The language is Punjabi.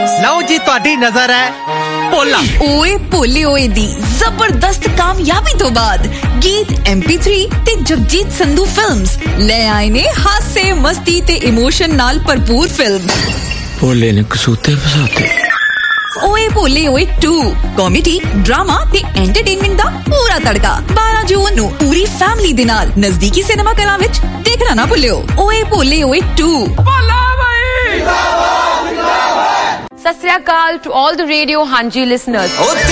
ਲਓ ਜੀ ਤੁਹਾਡੀ ਨਜ਼ਰ ਹੈ ਭੋਲਾ ਓਏ ਭੋਲੇ ਓਏ ਦੀ ਜ਼ਬਰਦਸਤ ਕਾਮਯਾਬੀ ਤੋਂ ਬਾਅਦ ਗੀਤ MP3 ਤੇ ਜਗਜੀਤ ਸੰਧੂ ਫਿਲਮਸ ਲੈ ਆਏ ਨੇ ਹਾਸੇ ਮਸਤੀ ਤੇ ਇਮੋਸ਼ਨ ਨਾਲ ਭਰਪੂਰ ਫਿਲਮ ਭੋਲੇ ਨੇ ਕਸੂਤੇ ਫਸਾਤੇ ਓਏ ਭੋਲੇ ਓਏ 2 ਕਾਮੇਡੀ ਡਰਾਮਾ ਤੇ ਐਂਟਰਟੇਨਮੈਂਟ ਦਾ ਪੂਰਾ ਤੜਕਾ 12 ਜੂਨ ਨੂੰ ਪੂਰੀ ਫੈਮਿਲੀ ਦੇ ਨਾਲ ਨਜ਼ਦੀਕੀ ਸਿਨੇਮਾ ਘਰਾਂ ਵਿੱਚ ਦੇਖਣਾ ਨਾ ਭੁੱਲਿਓ ਓਏ ਭੋਲੇ ਓਏ 2 ਭੋਲਾ ਭਾਈ Sat Sri Akal to all the Radio Hanji listeners.